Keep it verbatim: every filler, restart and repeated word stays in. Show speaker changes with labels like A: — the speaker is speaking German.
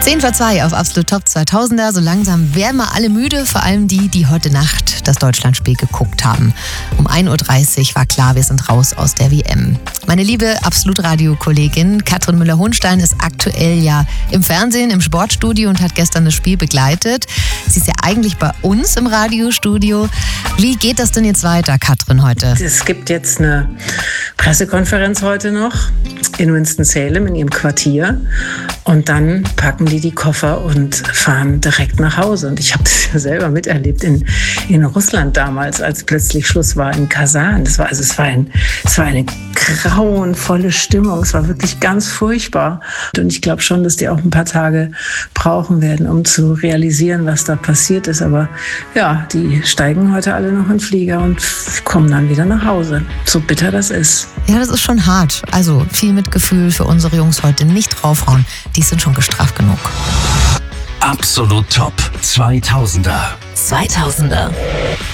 A: zehn vor zwei auf Absolut Top zweitausender. So langsam werden wir alle müde, vor allem die, die heute Nacht das Deutschlandspiel geguckt haben. Um ein Uhr dreißig war klar, wir sind raus aus der W M. Meine liebe Absolut-Radio-Kollegin Katrin Müller-Hohenstein ist aktuell ja im Fernsehen, im Sportstudio und hat gestern das Spiel begleitet. Sie ist ja eigentlich bei uns im Radiostudio. Wie geht das denn jetzt weiter, Katrin, heute?
B: Es gibt jetzt eine Pressekonferenz heute noch in Winston-Salem in ihrem Quartier. Und dann packen die die Koffer und fahren direkt nach Hause. Und ich habe das ja selber miterlebt in, in Russland damals, als plötzlich Schluss war in Kasan. Das war, also es war, ein, es war eine grauenvolle Stimmung. Es war wirklich ganz furchtbar. Und ich glaube schon, dass die auch ein paar Tage brauchen werden, um zu realisieren, was da passiert ist. Aber ja, die steigen heute alle noch in den Flieger und kommen dann wieder nach Hause. So bitter das ist.
A: Ja, das ist schon hart. Also viel Mitgefühl für unsere Jungs heute. Nicht draufhauen. Die sind schon gestraft genug.
C: Absolut Top zweitausender.
A: zweitausender.